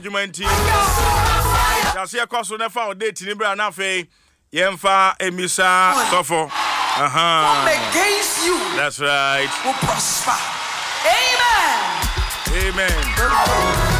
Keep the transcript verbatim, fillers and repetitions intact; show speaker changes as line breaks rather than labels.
Jumanti. That's your cost on the found date in Brana Fe. Yemfa Emisa Sofo. Uh-huh.
Against you.
That's right.
Will prosper. Amen.
Amen.